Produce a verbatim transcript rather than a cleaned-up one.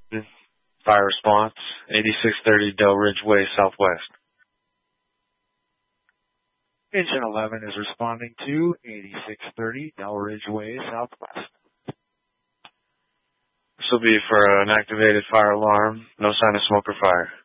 Fire response, eighty-six thirty Del Ridge Way, Southwest. Engine eleven is responding to eighty-six thirty Del Ridge Way, Southwest. This will be for an activated fire alarm. No sign of smoke or fire.